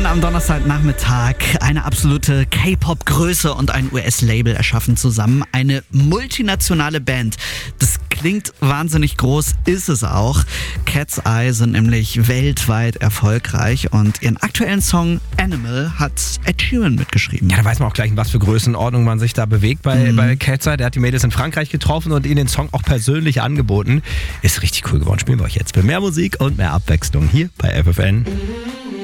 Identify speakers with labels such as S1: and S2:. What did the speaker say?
S1: FFN am Donnerstagnachmittag. Eine absolute K-Pop-Größe und ein US-Label erschaffen zusammen. Eine multinationale Band. Das klingt wahnsinnig groß, ist es auch. Cat's Eye sind nämlich weltweit erfolgreich und ihren aktuellen Song Animal hat Ed Sheeran mitgeschrieben.
S2: Ja, da weiß man auch gleich, in was für Größenordnung man sich da bewegt bei Cat's Eye. Der hat die Mädels in Frankreich getroffen und ihnen den Song auch persönlich angeboten. Ist richtig cool geworden. Spielen wir euch jetzt für mehr Musik und mehr Abwechslung hier bei FFN.